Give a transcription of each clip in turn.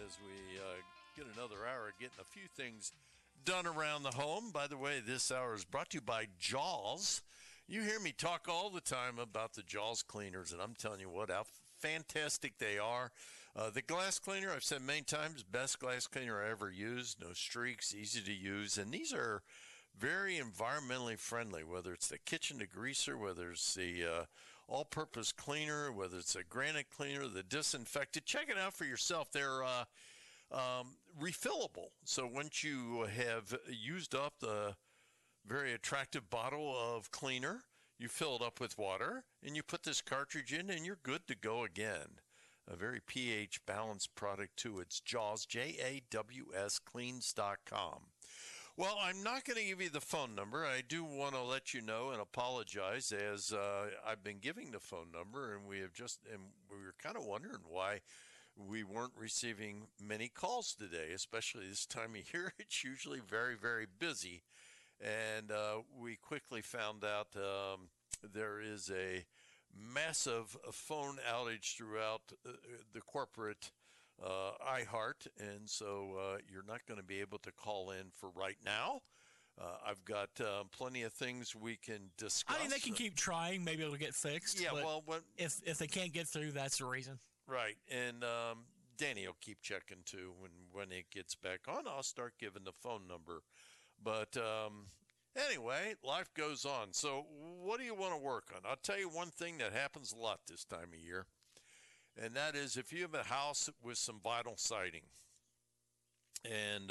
as we get another hour of getting a few things done around the home. By the way, this hour is brought to you by Jaws. You hear me talk all the time about the Jaws cleaners, and I'm telling you what, how fantastic they are. The glass cleaner, I've said many times, best glass cleaner I ever used. No streaks, easy to use, and these are very environmentally friendly, whether it's the kitchen degreaser, whether it's the all-purpose cleaner, whether it's a granite cleaner, the disinfectant. Check it out for yourself. They're refillable. So once you have used up the very attractive bottle of cleaner, you fill it up with water, and you put this cartridge in, and you're good to go again. A very pH balanced product too. It's Jaws, Jaws, cleans.com. Well, I'm not going to give you the phone number. I do want to let you know and apologize, as I've been giving the phone number, and we were kind of wondering why we weren't receiving many calls today, especially this time of year. It's usually very, very busy. And we quickly found out there is a massive phone outage throughout the corporate iHeart, and so you're not going to be able to call in for right now. I've got plenty of things we can discuss. I mean, they can keep trying. Maybe it'll get fixed. Yeah, well, if they can't get through, that's the reason. Right, and Danny will keep checking too. When it gets back on, I'll start giving the phone number. But anyway, life goes on. So what do you want to work on? I'll tell you one thing that happens a lot this time of year, and that is if you have a house with some vinyl siding. And,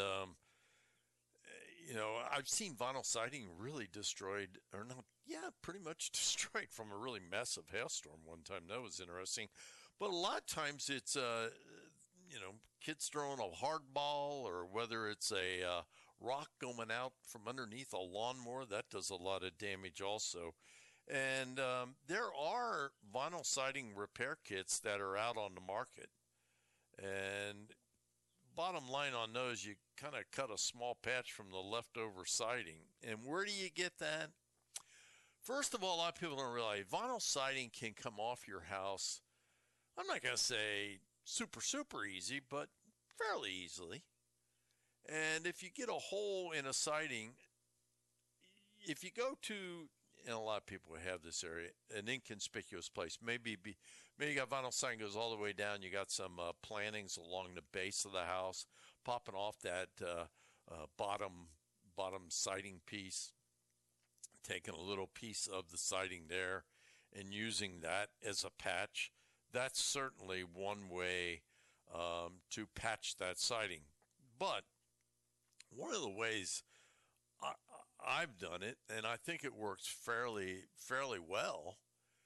I've seen vinyl siding really destroyed, or not, yeah, pretty much destroyed from a really massive hailstorm one time. That was interesting. But a lot of times it's, kids throwing a hard ball, or whether it's a rock going out from underneath a lawnmower. That does a lot of damage also. And there are vinyl siding repair kits that are out on the market. And bottom line on those, you kind of cut a small patch from the leftover siding. And where do you get that? First of all, a lot of people don't realize vinyl siding can come off your house. I'm not going to say super, super easy, but fairly easily. And if you get a hole in a siding, if you go to, and a lot of people have this area, an inconspicuous place, maybe you got vinyl siding goes all the way down, you got some plantings along the base of the house, popping off that bottom siding piece, taking a little piece of the siding there and using that as a patch. That's certainly one way to patch that siding. But one of the ways I've done it, and I think it works fairly well,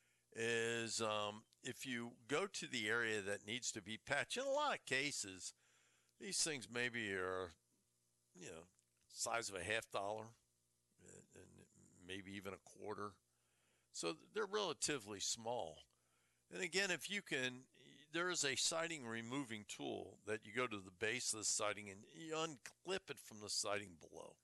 is if you go to the area that needs to be patched. In a lot of cases, these things maybe are, size of a $50 and maybe even a quarter. So they're relatively small. And again, if you can, there is a siding removing tool that you go to the base of the siding and you unclip it from the siding below.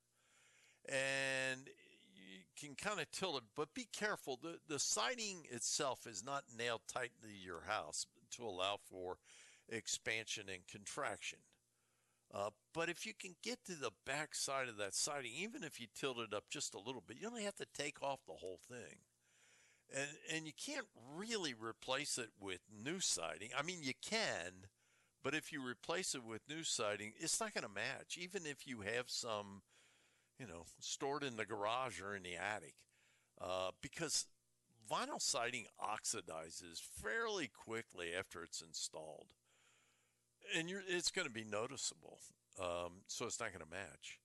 And you can kind of tilt it, but be careful. The siding itself is not nailed tightly to your house to allow for expansion and contraction. But if you can get to the back side of that siding, even if you tilt it up just a little bit, you only have to take off the whole thing. And you can't really replace it with new siding. I mean, you can, but if you replace it with new siding, it's not going to match, even if you have some, stored in the garage or in the attic, because vinyl siding oxidizes fairly quickly after it's installed. And it's going to be noticeable, so it's not going to match.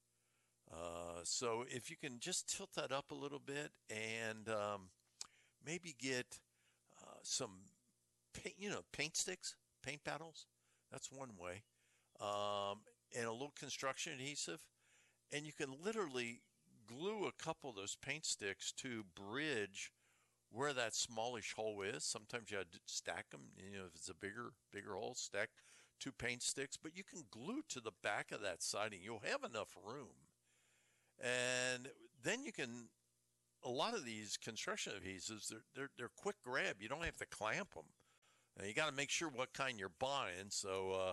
So if you can just tilt that up a little bit and maybe get some paint sticks, paint paddles. That's one way. And a little construction adhesive. And you can literally glue a couple of those paint sticks to bridge where that smallish hole is. Sometimes you have to stack them. If it's a bigger hole, stack 2 paint sticks. But you can glue to the back of that siding. You'll have enough room. And then you can, a lot of these construction adhesives, they're quick grab. You don't have to clamp them. And you got to make sure what kind you're buying. So,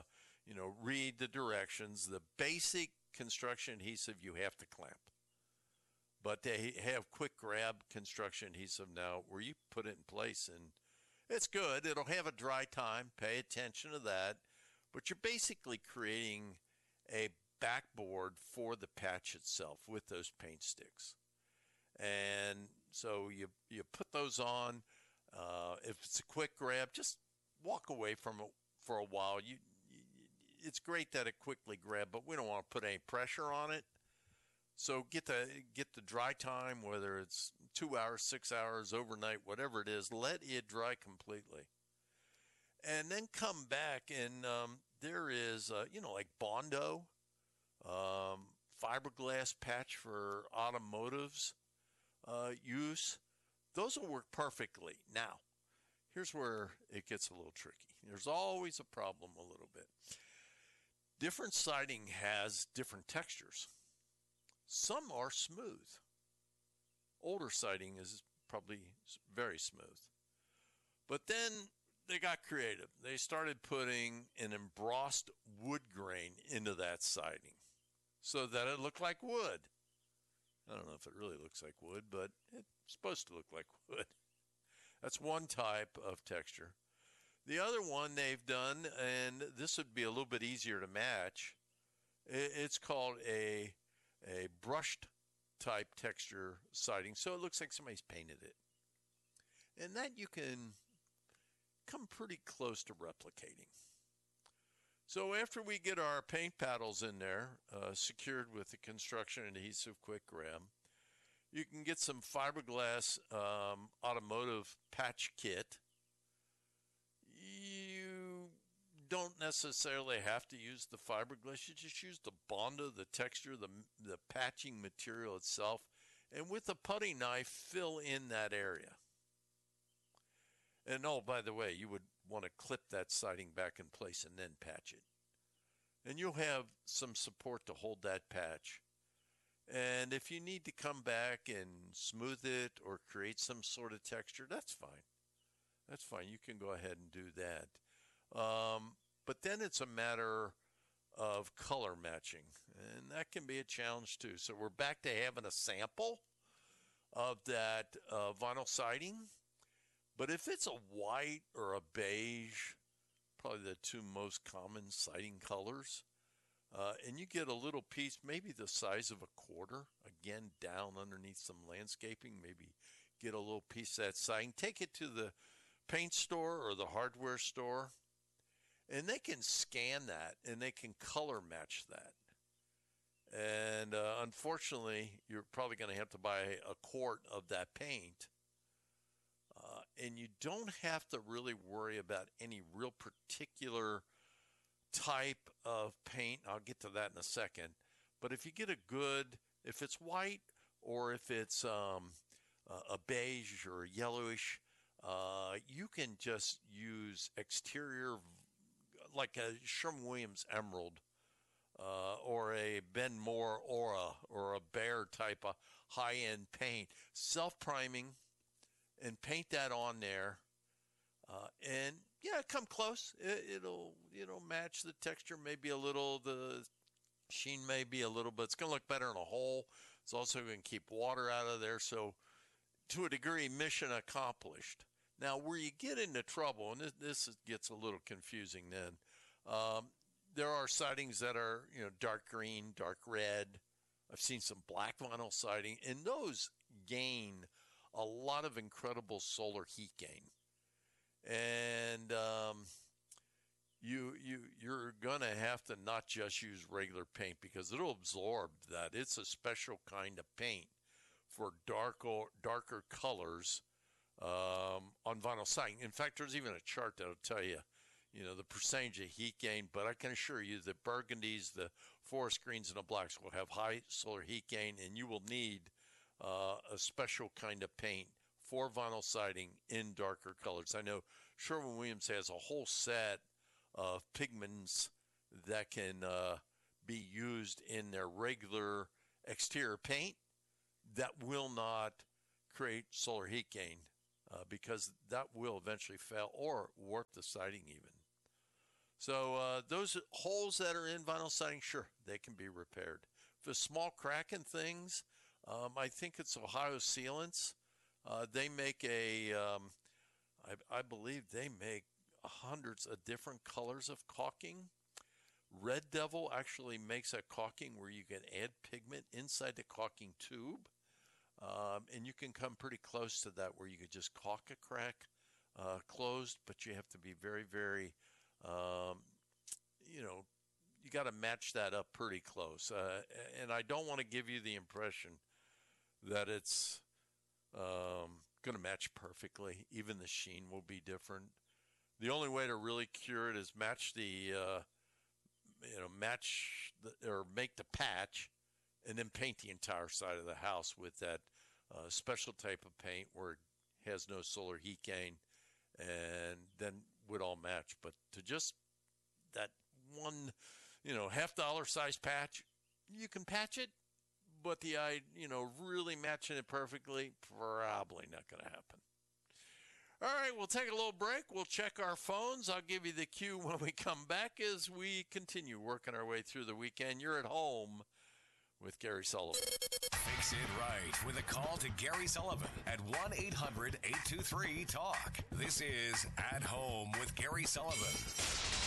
read the directions. The basic construction adhesive you have to clamp. But they have quick grab construction adhesive now where you put it in place and it's good. It'll have a dry time. Pay attention to that. But you're basically creating a backboard for the patch itself with those paint sticks. And so you put those on. If it's a quick grab, just walk away from it for a while. It's great that it quickly grabs, but we don't want to put any pressure on it. So get the dry time, whether it's 2 hours, 6 hours, overnight, whatever it is. Let it dry completely, and then come back. And there is, like Bondo, fiberglass patch for automotives use. Those will work perfectly. Now, here's where it gets a little tricky. There's always a problem a little bit. Different siding has different textures. Some are smooth. Older siding is probably very smooth. But then they got creative. They started putting an embossed wood grain into that siding so that it looked like wood. I don't know if it really looks like wood, but it's supposed to look like wood. That's one type of texture. The other one they've done, and this would be a little bit easier to match, it's called a brushed type texture siding. So it looks like somebody's painted it. And that you can come pretty close to replicating. So after we get our paint paddles in there, secured with the construction adhesive quick grab, you can get some fiberglass automotive patch kit. You don't necessarily have to use the fiberglass. You just use the Bondo, the texture, the patching material itself, and with a putty knife, fill in that area. And oh, by the way, you would want to clip that siding back in place and then patch it. And you'll have some support to hold that patch. And if you need to come back and smooth it or create some sort of texture, that's fine. That's fine. You can go ahead and do that. But then it's a matter of color matching, and that can be a challenge too. So we're back to having a sample of that vinyl siding. But if it's a white or a beige, probably the two most common siding colors, and you get a little piece, maybe the size of a quarter, again, down underneath some landscaping, maybe get a little piece of that siding, take it to the paint store or the hardware store, and they can scan that and they can color match that. And unfortunately, you're probably going to have to buy a quart of that paint. And you don't have to really worry about any real particular type of paint. I'll get to that in a second. But if you get a good, if it's white or if it's a beige or yellowish, you can just use exterior, like a Sherwin-Williams Emerald or a Ben Moore Aura or a Behr type of high-end paint, self-priming, and paint that on there. And yeah, come close. It'll match the texture, maybe a little, the sheen may be a little, but it's going to look better in a hole. It's also going to keep water out of there. So to a degree, mission accomplished. Now, where you get into trouble, and this gets a little confusing then, there are sidings that are, dark green, dark red. I've seen some black vinyl siding, and those gain a lot of incredible solar heat gain. And you're going to have to not just use regular paint because it'll absorb that. It's a special kind of paint for darker colors on vinyl siding. In fact, there's even a chart that'll tell you, the percentage of heat gain. But I can assure you that burgundies, the forest greens, and the blacks will have high solar heat gain, and you will need a special kind of paint for vinyl siding in darker colors. I know Sherwin-Williams has a whole set of pigments that can be used in their regular exterior paint that will not create solar heat gain because that will eventually fail or warp the siding even. So those holes that are in vinyl siding, sure, they can be repaired. The small crack in things, I think it's Ohio Sealants. They make I believe they make hundreds of different colors of caulking. Red Devil actually makes a caulking where you can add pigment inside the caulking tube. And you can come pretty close to that where you could just caulk a crack closed, but you have to be very, very, you got to match that up pretty close. And I don't want to give you the impression that it's going to match perfectly. Even the sheen will be different. The only way to really cure it is match or make the patch, and then paint the entire side of the house with that special type of paint where it has no solar heat gain, and then would all match. But to just that one, $50 size patch, you can patch it, but really matching it perfectly, probably not going to happen. All right, we'll take a little break. We'll check our phones. I'll give you the cue when we come back as we continue working our way through the weekend. You're at home with Gary Sullivan. Fix it right with a call to Gary Sullivan at 1-800-823-TALK. This is At Home with Gary Sullivan.